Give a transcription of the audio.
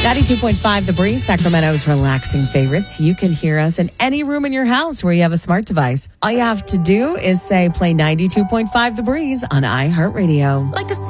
92.5 The Breeze, Sacramento's relaxing favorites. You can hear us in any room in your house where you have a smart device. All you have to do is say play 92.5 The Breeze on iHeartRadio. Like a